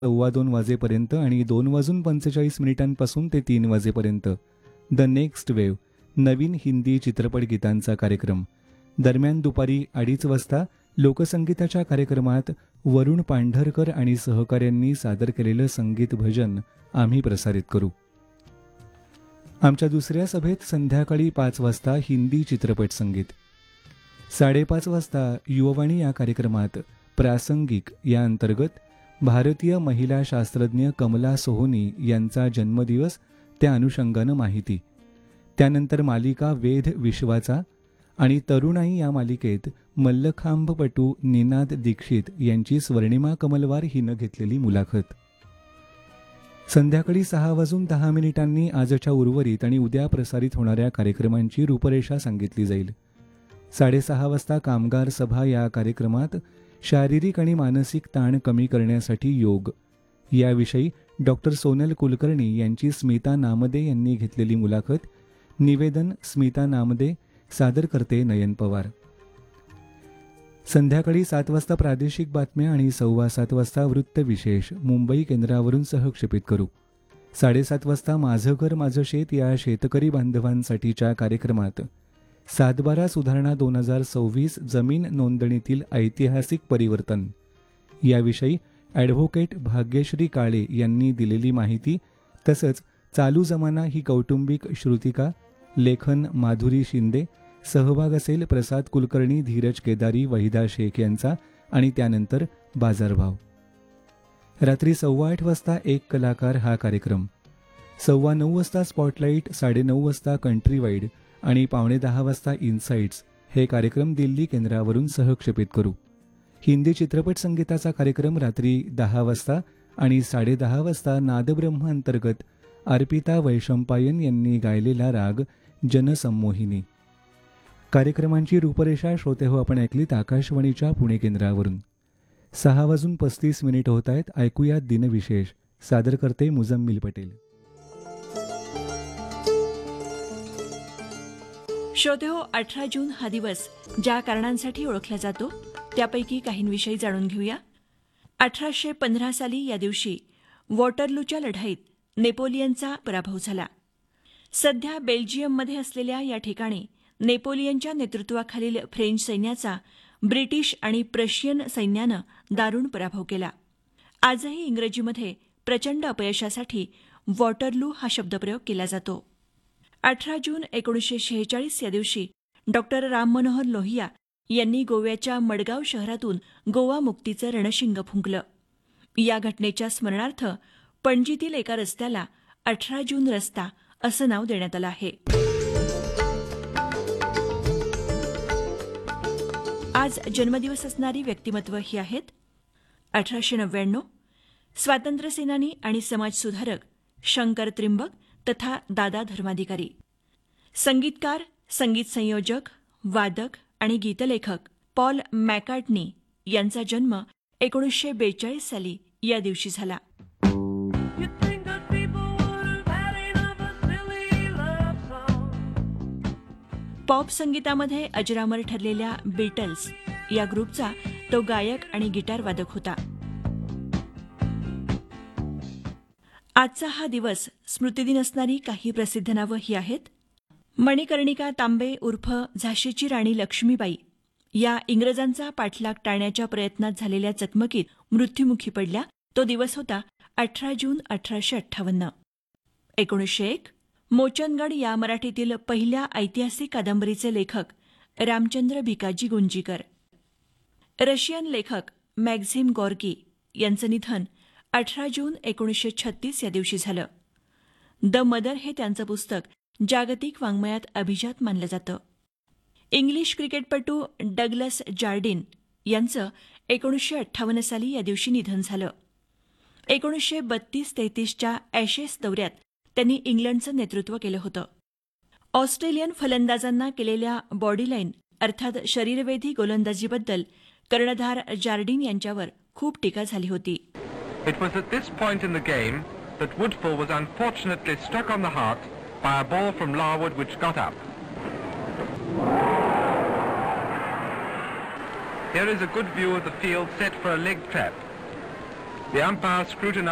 2:15 वाजेपर्यंत आणि 2:45 ते 3 वाजेपर्यंत द नेक्स्ट वेव्ह नवीन हिंदी चित्रपट गीतांचा कार्यक्रम. दरम्यान दुपारी 2:30 वाजता लोकसंगीताच्या कार्यक्रमात वरुण पांढरकर आणि सहकाऱ्यांनी सादर केलेलं संगीत भजन आम्ही प्रसारित करू. आमच्या दुसऱ्या सभेत संध्याकाळी 5 वाजता हिंदी चित्रपट संगीत. 5:30 वाजता युववाणी या कार्यक्रमात प्रासंगिक या अंतर्गत भारतीय महिला शास्त्रज्ञ कमला सोहोनी यांचा जन्मदिवस, त्या अनुषंगानं माहिती. त्यानंतर मालिका वेध विश्वाचा आणि तरुणाई या मालिकेत मल्लखांबपटू निनाद दीक्षित यांची स्वर्णिमा कमलवार हिनं घेतलेली मुलाखत. संध्याकाळी 6:10 आजच्या उर्वरित आणि उद्या प्रसारित होणाऱ्या कार्यक्रमांची रूपरेषा सांगितली जाईल. 6:30 वाजता कामगार सभा या कार्यक्रमात शारीरिक आणि मानसिक ताण कमी करण्यासाठी योग याविषयी डॉक्टर सोनल कुलकर्णी यांची स्मिता नामदे यांनी घेतलेली मुलाखत. निवेदन स्मिता नामदे, सादर करते नयन पवार. संध्याकाळी 7 वाजता प्रादेशिक बातम्या आणि 7:15 वाजता वृत्तविशेष मुंबई केंद्रावरून सहक्षेपित करू. 7:30 वाजता माझं घर माझं शेत या शेतकरी बांधवांसाठीच्या कार्यक्रमात सातबारा सुधारणा 2026 जमीन नोंदणीतील ऐतिहासिक परिवर्तन याविषयी ॲडव्होकेट भाग्यश्री काळे यांनी दिलेली माहिती, तसंच चालू जमाना ही कौटुंबिक श्रुतिका, लेखन माधुरी शिंदे, सहभाग असेल प्रसाद कुलकर्णी, धीरज केदारी, वहिदा शेख यांचा आणि त्यानंतर बाजारभाव. रात्री 8:15 वाजता एक कलाकार हा कार्यक्रम. 9:15 वाजता स्पॉटलाईट, 9:30 वाजता कंट्री वाईड आणि 9:15 वाजता इन्साइट्स हे कार्यक्रम दिल्ली केंद्रावरून सहक्षेपित करू. हिंदी चित्रपट संगीताचा कार्यक्रम रात्री 10 वाजता आणि 10:30 वाजता नादब्रह्म अंतर्गत अर्पिता वैशंपायन यांनी गायलेला राग जनसंमोहिनी. कार्यक्रमांची रूपरेषा श्रोतेहो आपण ऐकलीत आकाशवाणीच्या पुणे केंद्रावरून. 6:35 होत आहेत. ऐकूया दिनविशेष, सादर करते मुजम्मिल पटेल. श्रोतेहो, 18 जून हा दिवस ज्या कारणांसाठी ओळखला जातो त्यापैकी काहींविषयी जाणून घेऊया. 1815 साली या दिवशी वॉटरलूच्या लढाईत नेपोलियनचा पराभव झाला. सध्या बेल्जियममध्ये असलेल्या या ठिकाणी नेपोलियनच्या नेतृत्वाखालील फ्रेंच सैन्याचा ब्रिटिश आणि प्रशियन सैन्यानं दारुण पराभव केला. आजही इंग्रजीमध्ये प्रचंड अपयशासाठी वॉटरलू हा शब्दप्रयोग केला जातो. 18 जून 1946 या दिवशी डॉक्टर राम मनोहर लोहिया यांनी गोव्याच्या मडगाव शहरातून गोवा मुक्तीचं रणशिंग फुंकलं. या घटनेच्या स्मरणार्थ पणजीतील एका रस्त्याला 18 जून रस्ता असं नाव देण्यात आलं आहे. आज जन्मदिवस असणारी व्यक्तिमत्व ही आहेत. 1899 स्वातंत्र्यसेनानी आणि समाजसुधारक शंकर त्रिंबक तथा दादा धर्माधिकारी. संगीतकार, संगीत संयोजक, वादक आणि गीतलेखक पॉल मॅकार्टनी यांचा जन्म 1942 साली या दिवशी झाला. पॉप संगीतामध्ये अजरामर ठरलेल्या बीटल्स या ग्रुपचा तो गायक आणि गिटार वादक होता. आजचा हा दिवस स्मृतिदिन असणारी काही प्रसिद्ध नावं ही आहेत. मणिकर्णिका तांबे उर्फ झाशीची राणी लक्ष्मीबाई या इंग्रजांचा पाठलाग टाळण्याच्या प्रयत्नात झालेल्या चकमकीत मृत्युमुखी पडल्या. तो दिवस होता 18 जून 1858. 1901 मोचनगड या मराठीतील पहिल्या ऐतिहासिक कादंबरीचे लेखक रामचंद्र भिकाजी गुंजीकर. रशियन लेखक मॅक्झिम गॉर्की यांचं निधन 18 जून 1936 या दिवशी झालं. द मदर हे त्यांचं पुस्तक जागतिक वाङ्मयात अभिजात मानलं जातं. इंग्लिश क्रिकेटपटू डगलस जार्डिन यांचं 1958 साली या दिवशी निधन झालं. 1932-33च्या ॲशेस दौऱ्यात त्यांनी इंग्लंडचं नेतृत्व केलं होतं. ऑस्ट्रेलियन फलंदाजांना केलेल्या बॉडीलाईन अर्थात शरीरवेधी गोलंदाजीबद्दल कर्णधार जार्डिन यांच्यावर खूप टीका झाली होती. It was at this point in the game that Woodfull was unfortunately struck on the heart by a ball from Larwood which got up. Here is a good view of the field set for a leg trap. The umpire scrutinized